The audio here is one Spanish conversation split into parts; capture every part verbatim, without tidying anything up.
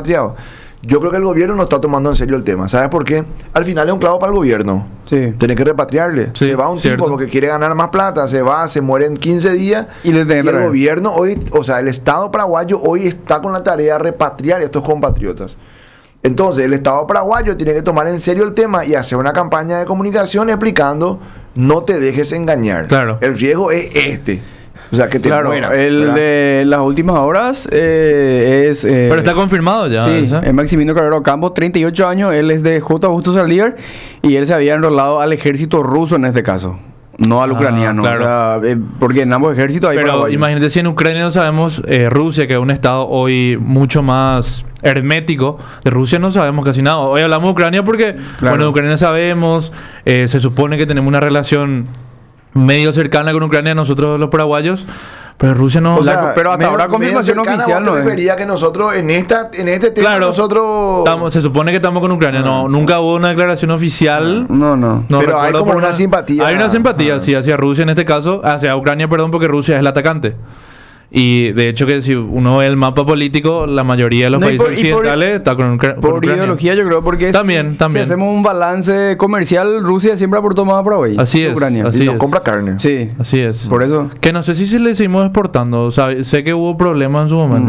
repatriados. Yo creo que el gobierno no está tomando en serio el tema. ¿Sabes por qué? Al final es un clavo para el gobierno. Sí. Tiene que repatriarle. Sí, se va un cierto. tipo porque quiere ganar más plata, se va, se muere en quince días. Y le tiene y que el traer. gobierno hoy, o sea, el Estado paraguayo hoy está con la tarea de repatriar a estos compatriotas. Entonces, el Estado paraguayo tiene que tomar en serio el tema y hacer una campaña de comunicación explicando: no te dejes engañar. Claro. El riesgo es este. O sea, que te Claro, mueras. el ¿verdad? de las últimas horas eh, es... eh, Pero está confirmado ya. Sí, ¿esa? es Maximino Carrero Campo, treinta y ocho años, él es de J. Augusto Saldívar y él se había enrolado al ejército ruso en este caso, no al Ah, ucraniano. claro. O sea, eh, porque en ambos ejércitos hay Pero paraguayos. imagínate si en Ucrania no sabemos, eh, Rusia, que es un estado hoy mucho más hermético, de Rusia no sabemos casi nada. Hoy hablamos de Ucrania porque, Claro. bueno, de Ucrania sabemos, eh, se supone que tenemos una relación medio cercana con Ucrania nosotros los paraguayos, pero Rusia no... O sea, La- pero hasta medio- ahora confirmación medio cercana, oficial vos te no es. refería que nosotros en esta en este tema Claro, nosotros estamos- se supone que estamos con Ucrania, no, nunca hubo una declaración oficial. No, no. No Pero hay recuerdo como por una nada. simpatía. Hay una simpatía, Ah. sí, hacia Rusia en este caso, hacia Ucrania, perdón, porque Rusia es el atacante. Y de hecho que si uno ve el mapa político, la mayoría de los No, y países por- y por- occidentales está con, Ucra- con Por Ucrania. ideología yo creo, porque También, si, también. si hacemos un balance comercial, Rusia siempre aportó más a Paraguay. Así que es, Ucrania. así y nos es. compra carne. Sí, Así es. por eso. Que no sé si se le seguimos exportando. O sea, sé que hubo problemas en su momento.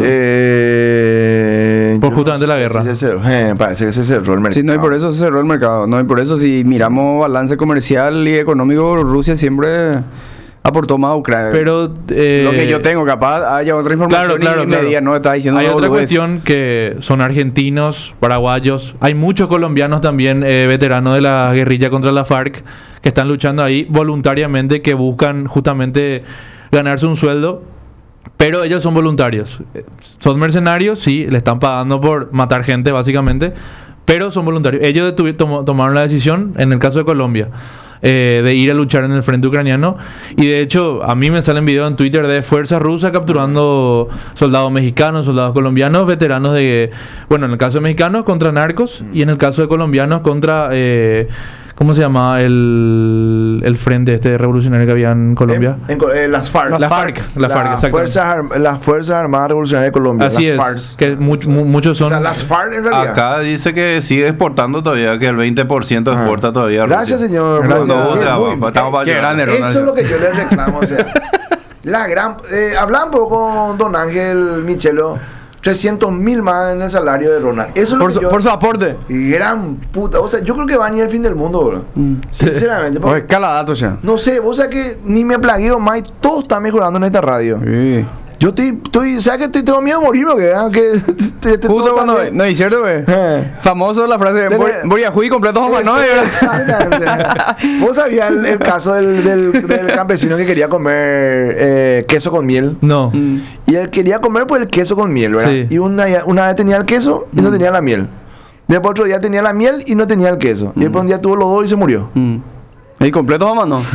Eh, Por yo justamente no la sé guerra. si se cerró. Eh, parece que se cerró el mercado. Sí, no, y por eso se cerró el mercado. No, y por eso si miramos balance comercial y económico, Rusia siempre aportó más a Ucrania. Pero... eh, lo que yo tengo, capaz haya otra información Claro, claro, y claro. me diga, no, está diciendo Hay una otra boludez. cuestión que son argentinos, paraguayos. Hay muchos colombianos también, eh, veteranos de la guerrilla contra la FARC, que están luchando ahí voluntariamente, que buscan justamente ganarse un sueldo. Pero ellos son voluntarios. Eh, Son mercenarios, sí, le están pagando por matar gente, básicamente. Pero son voluntarios. Ellos detuvi- tomo- tomaron la decisión, en el caso de Colombia, eh, de ir a luchar en el frente ucraniano. Y de hecho, a mí me salen videos en Twitter de fuerza rusa capturando soldados mexicanos, soldados colombianos, veteranos de... Bueno, en el caso de mexicanos, contra narcos. Y en el caso de colombianos, contra... Eh, ¿cómo se llama? El, el frente este revolucionario que había en Colombia. En- en co- eh, las FARC. La FARC, la FARC, exactamente. Fuerzas Arm- las Fuerzas Armadas Revolucionarias de Colombia. Así las es. FARC. Que mu- mu- muchos O son... sea, las FARC en realidad. Acá dice que sigue exportando todavía, que el veinte por ciento Ah. exporta todavía. a Gracias, Rusia. señor. Gracias. Cuando Qué guste, muy- papá, estamos para qué llorar. grande, Eso Ronald. es lo que yo le reclamo. O sea, la gran. Eh, hablamos con don Ángel Michelo. trescientos mil más en el salario de Ronald. Eso es lo Por que su, yo. por su aporte. Y gran puta. O sea, yo creo que va a venir el fin del mundo, bro. Mm. Sinceramente. O porque- escala datos ya. no sé, vos sabés que ni me plagueo más y todo está mejorando en esta radio. Sí. Yo estoy, estoy, ¿sabes que estoy, tengo miedo de morirme? Que, ¿verdad? que te- te- Justo todo cuando... está bien. No, y cierto, güey. Eh. Famoso la frase de Tener- Bor- Boriajuy completo Eso, mamá, ¿no? exactamente. ¿Vos sabías el, el caso del, del, del campesino que quería comer eh, queso con miel? No. Mm. Y él quería comer pues el queso con miel, ¿verdad? Sí. Y una, una vez tenía el queso y no tenía la miel. Después otro día tenía la miel y no tenía el queso. Y después un día tuvo los dos y se murió. Mm. ¿Y completo mamá, no?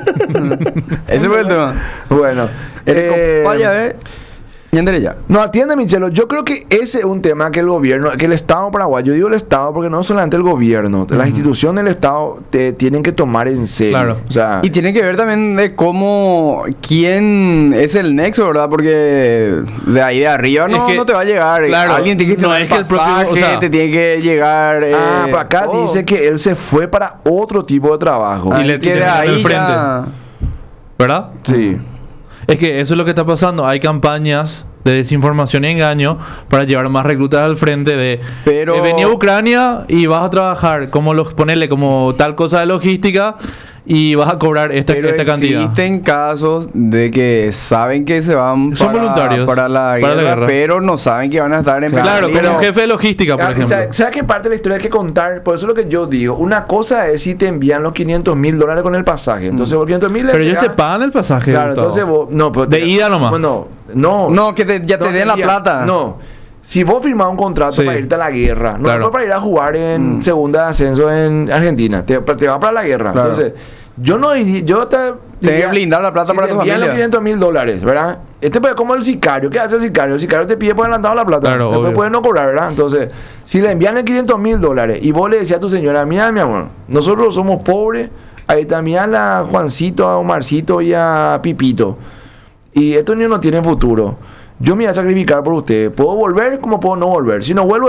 Ese fue el tema. Bueno. El eh, vaya, ve. Y enderé ya. No, atiende, Michelo. Yo creo que ese es un tema que el gobierno, que el Estado paraguayo, digo el Estado porque no solamente el gobierno, las instituciones del Estado te tienen que tomar en serio. Claro. O sea, Y tiene que ver también de cómo, quién es el nexo, ¿verdad? Porque de ahí de arriba no, Es que, no te va a llegar. claro, Alguien tiene que no tener es que el propio- pasaje, o sea- te tiene que llegar. eh, ah, pero acá todo. dice que él se fue para otro tipo de trabajo. Y Ahí le que de tienen en el ahí frente. ya- ¿Verdad? Sí. Es que eso es lo que está pasando. Hay campañas de desinformación y engaño para llevar más reclutas al frente de Pero- eh, vení a Ucrania y vas a trabajar como los ponerle como tal cosa de logística y vas a cobrar esta, Pero esta cantidad. existen casos de que saben que se van Son para, voluntarios para, la, para la guerra, guerra. pero no saben que van a estar en Claro, Claro, peligro. como jefe de logística, por Ah, ejemplo. ¿Sabes sabe qué parte de la historia hay que contar? Por eso es lo que yo digo. Una cosa es si te envían los quinientos mil dólares con el pasaje. Entonces, por quinientos mil Pero ellos te pagan el pasaje. Claro, Gustavo. entonces vos. No, pero De ida nomás. Bueno, no. No, que te- ya te No, den la envían. plata. No. Si vos firmás un contrato Sí. para irte a la guerra, no Claro. es para ir a jugar en segunda de ascenso en Argentina, te, te va para la guerra. Claro. Entonces, yo no iría, yo te Tenés que blindar la plata si para te tu envían los familia. quinientos mil dólares, ¿verdad? Este pues como el sicario. ¿Qué hace el sicario? El sicario te pide por adelantado la plata. Claro, Después obvio. puede no cobrar, ¿verdad? Entonces, si le envían el quinientos mil dólares y vos le decías a tu señora, mira, mi amor, nosotros somos pobres, ahí también a Juancito, a Omarcito y a Pipito. Y estos niños no tienen futuro. Yo me voy a sacrificar por ustedes. Puedo volver como puedo no volver. Si no vuelvo,